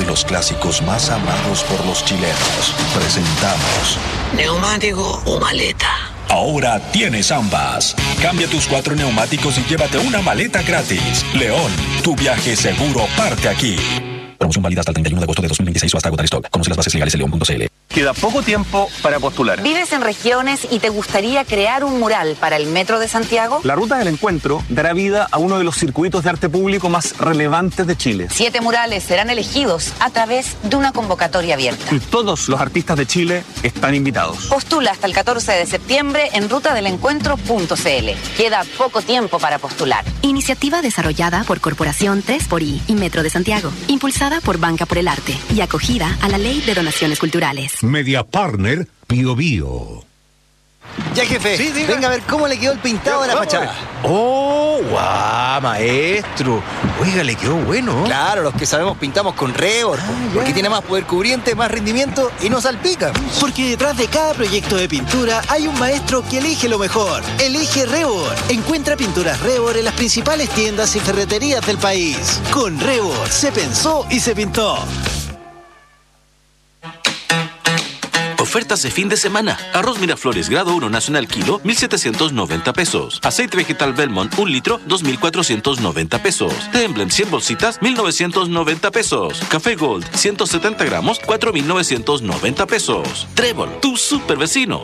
los clásicos más amados por los chilenos. Presentamos ¿neumático o maleta? Ahora tienes ambas. Cambia tus 4 neumáticos y llévate una maleta gratis. León, tu viaje seguro parte aquí. Promoción válida hasta el 31 de agosto de 2026 o hasta agotar stock. Conoce las bases legales en león.cl. Queda poco tiempo para postular. ¿Vives en regiones y te gustaría crear un mural para el Metro de Santiago? La Ruta del Encuentro dará vida a uno de los circuitos de arte público más relevantes de Chile. 7 murales serán elegidos a través de una convocatoria abierta. Y todos los artistas de Chile están invitados. Postula hasta el 14 de septiembre en rutadelencuentro.cl. Queda poco tiempo para postular. Iniciativa desarrollada por Corporación 3xI y Metro de Santiago. Impulsada por Banca por el Arte y acogida a la Ley de Donaciones Culturales. Media Partner Bio Bio. Ya, jefe, sí, venga a ver cómo le quedó el pintado de la fachada. ¡Oh, guau, maestro! Oiga, le quedó bueno. Claro, los que sabemos pintamos con Revor, porque tiene más poder cubriente, más rendimiento y no salpica. Porque detrás de cada proyecto de pintura hay un maestro que elige lo mejor. Elige Revor. Encuentra pinturas Revor en las principales tiendas y ferreterías del país. Con Revor se pensó y se pintó. Ofertas de fin de semana. Arroz Miraflores grado 1 nacional kilo, 1,790 pesos. Aceite vegetal Belmont 1 litro, 2,490 pesos. Té en Blend 100 bolsitas, 1,990 pesos. Café Gold 170 gramos, 4,990 pesos. Trébol, tu super vecino.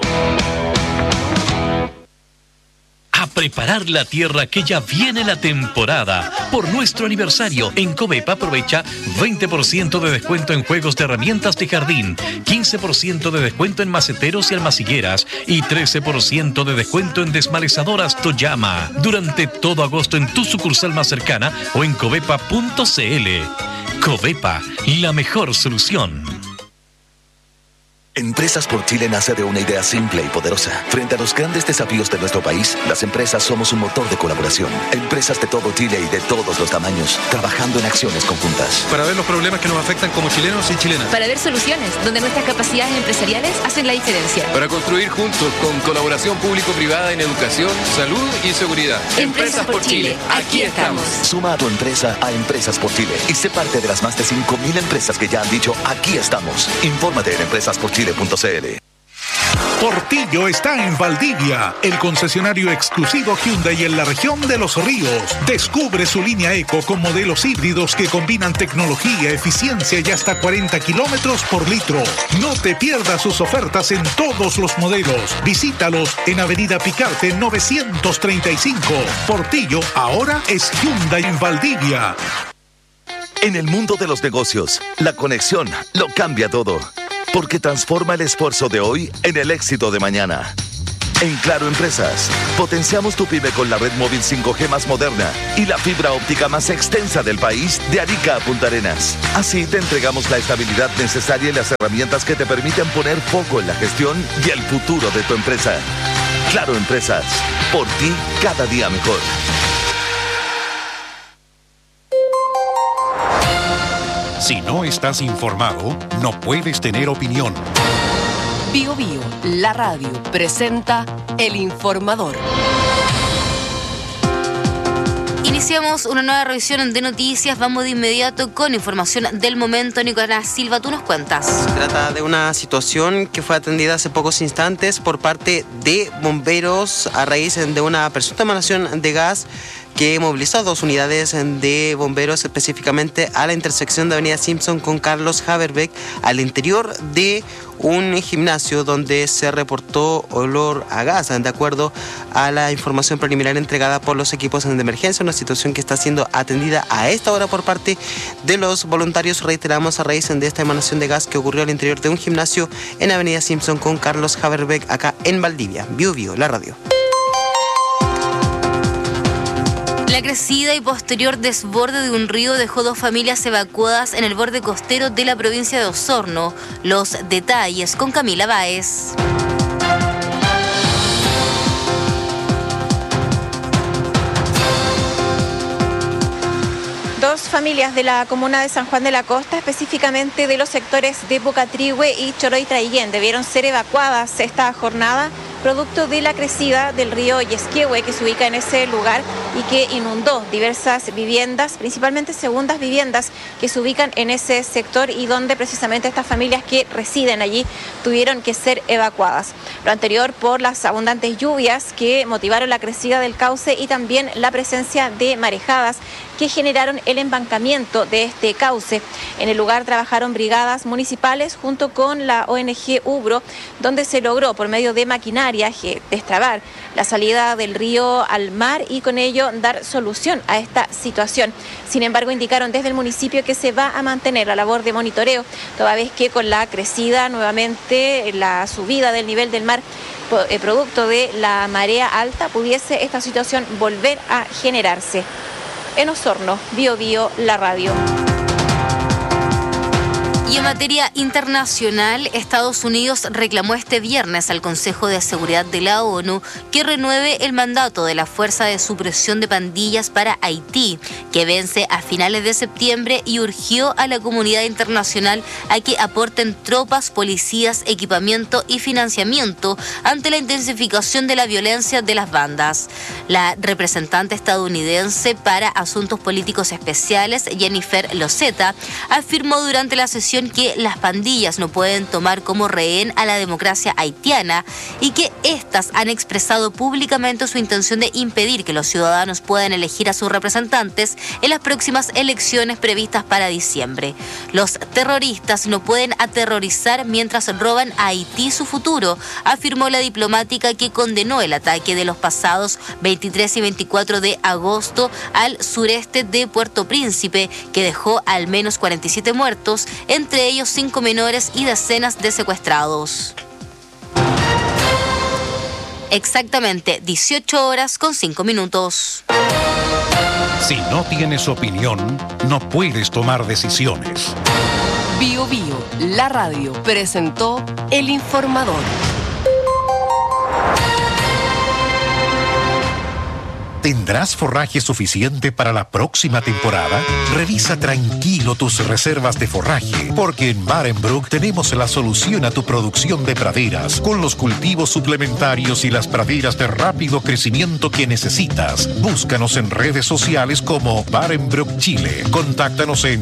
A preparar la tierra que ya viene la temporada. Por nuestro aniversario, en Covepa aprovecha 20% de descuento en juegos de herramientas de jardín, 15% de descuento en maceteros y almacilleras y 13% de descuento en desmalezadoras Toyama. Durante todo agosto en tu sucursal más cercana o en covepa.cl. Covepa, la mejor solución. Empresas por Chile nace de una idea simple y poderosa. Frente a los grandes desafíos de nuestro país, las empresas somos un motor de colaboración. Empresas de todo Chile y de todos los tamaños, trabajando en acciones conjuntas. Para ver los problemas que nos afectan como chilenos y chilenas. Para ver soluciones donde nuestras capacidades empresariales hacen la diferencia. Para construir juntos con colaboración público-privada en educación, salud y seguridad. Empresas por Chile, aquí estamos. Suma a tu empresa a Empresas por Chile y sé parte de las más de 5.000 empresas que ya han dicho aquí estamos. Infórmate en empresasporchile.cl. Portillo está en Valdivia, el concesionario exclusivo Hyundai en la región de Los Ríos. Descubre su línea Eco con modelos híbridos que combinan tecnología, eficiencia y hasta 40 kilómetros por litro. No te pierdas sus ofertas en todos los modelos. Visítalos en Avenida Picarte 935. Portillo ahora es Hyundai en Valdivia. En el mundo de los negocios, la conexión lo cambia todo. Porque transforma el esfuerzo de hoy en el éxito de mañana. En Claro Empresas, potenciamos tu pyme con la red móvil 5G más moderna y la fibra óptica más extensa del país de Arica a Punta Arenas. Así te entregamos la estabilidad necesaria y las herramientas que te permiten poner foco en la gestión y el futuro de tu empresa. Claro Empresas, por ti cada día mejor. Si no estás informado, no puedes tener opinión. Bio Bio, la radio, presenta El Informador. Iniciamos una nueva revisión de noticias. Vamos de inmediato con información del momento. Nicolás Silva, tú nos cuentas. Se trata de una situación que fue atendida hace pocos instantes por parte de bomberos a raíz de una presunta emanación de gas que movilizó a 2 unidades de bomberos específicamente a la intersección de Avenida Simpson con Carlos Haverbeck al interior de un gimnasio donde se reportó olor a gas, de acuerdo a la información preliminar entregada por los equipos de emergencia, una situación que está siendo atendida a esta hora por parte de los voluntarios, reiteramos, a raíz de esta emanación de gas que ocurrió al interior de un gimnasio en Avenida Simpson con Carlos Haverbeck, acá en Valdivia. Bio Bio, la radio. La crecida y posterior desborde de un río dejó 2 familias evacuadas en el borde costero de la provincia de Osorno. Los detalles con Camila Báez. Dos familias de la comuna de San Juan de la Costa, específicamente de los sectores de Bocatrihue y Choroy Traillén, debieron ser evacuadas esta jornada producto de la crecida del río Yesquihue, que se ubica en ese lugar y que inundó diversas viviendas, principalmente segundas viviendas que se ubican en ese sector y donde precisamente estas familias que residen allí tuvieron que ser evacuadas. Lo anterior por las abundantes lluvias que motivaron la crecida del cauce y también la presencia de marejadas que generaron el embancamiento de este cauce. En el lugar trabajaron brigadas municipales junto con la ONG Ubro, donde se logró por medio de maquinaria destrabar la salida del río al mar y con ello dar solución a esta situación. Sin embargo, indicaron desde el municipio que se va a mantener la labor de monitoreo, toda vez que con la crecida nuevamente, la subida del nivel del mar producto de la marea alta, pudiese esta situación volver a generarse. En Osorno, Bio Bio, la radio. Y en materia internacional, Estados Unidos reclamó este viernes al Consejo de Seguridad de la ONU que renueve el mandato de la Fuerza de Supresión de Pandillas para Haití, que vence a finales de septiembre, y urgió a la comunidad internacional a que aporten tropas, policías, equipamiento y financiamiento ante la intensificación de la violencia de las bandas. La representante estadounidense para Asuntos Políticos Especiales, Jennifer Lozetta, afirmó durante la sesión que las pandillas no pueden tomar como rehén a la democracia haitiana y que éstas han expresado públicamente su intención de impedir que los ciudadanos puedan elegir a sus representantes en las próximas elecciones previstas para diciembre. Los terroristas no pueden aterrorizar mientras roban a Haití su futuro, afirmó la diplomática, que condenó el ataque de los pasados 23 y 24 de agosto al sureste de Puerto Príncipe, que dejó al menos 47 muertos, entre ellos 5 menores y decenas de secuestrados. Exactamente 18 horas con 5 minutos. Si no tienes opinión, no puedes tomar decisiones. Bio Bio, la radio, presentó El Informador. ¿Tendrás forraje suficiente para la próxima temporada? Revisa tranquilo tus reservas de forraje, porque en Barenbroek tenemos la solución a tu producción de praderas, con los cultivos suplementarios y las praderas de rápido crecimiento que necesitas. Búscanos en redes sociales como Barenbroek Chile. Contáctanos en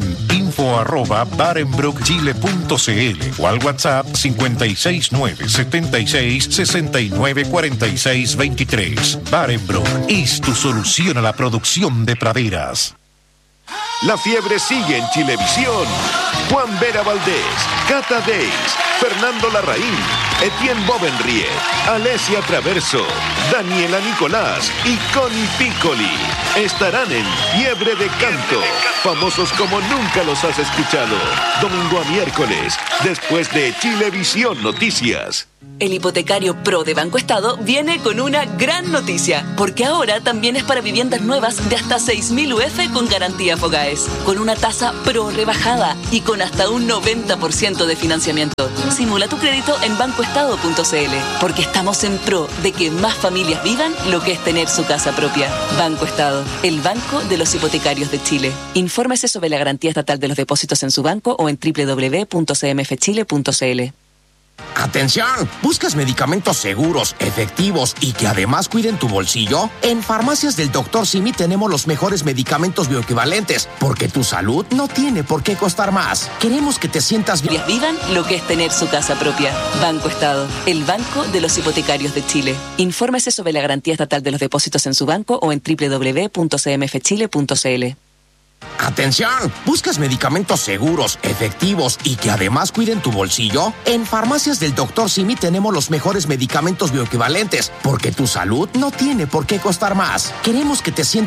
info@barenbroekchile.cl o al WhatsApp 569 76 69 46 23. Barenbroek es tu solución a la producción de praderas. La fiebre sigue en Chilevisión. Juan Vera Valdés, Cata Deis, Fernando Larraín, Etienne Bovenriet, Alesia Traverso, Daniela Nicolás y Connie Piccoli estarán en Fiebre de Canto, famosos como nunca los has escuchado, domingo a miércoles, después de Chilevisión Noticias. El hipotecario Pro de Banco Estado viene con una gran noticia, porque ahora también es para viviendas nuevas de hasta 6.000 UF con garantía Fogaes, con una tasa Pro rebajada y con hasta un 90% de financiamiento. Simula tu crédito en bancoestado.cl, porque estamos en pro de que más familias vivan lo que es tener su casa propia. Banco Estado, el banco de los hipotecarios de Chile. Infórmese sobre la garantía estatal de los depósitos en su banco o en www.cmfchile.cl. ¡Atención! ¿Buscas medicamentos seguros, efectivos y que además cuiden tu bolsillo? En Farmacias del Dr. Simi tenemos los mejores medicamentos bioequivalentes, porque tu salud no tiene por qué costar más. Queremos que te sientas bien. Vivan lo que es tener su casa propia. Banco Estado, el banco de los hipotecarios de Chile. Infórmese sobre la garantía estatal de los depósitos en su banco o en www.cmfchile.cl. ¡Atención! ¿Buscas medicamentos seguros, efectivos y que además cuiden tu bolsillo? En Farmacias del Dr. Simi tenemos los mejores medicamentos bioequivalentes, porque tu salud no tiene por qué costar más. Queremos que te sientas